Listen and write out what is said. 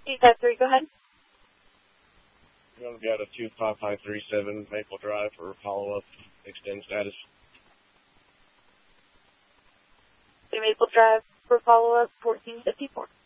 853, go ahead. You're going to be out of 25537 Maple Drive for follow-up, extend status. Maple Drive for follow-up, 1454.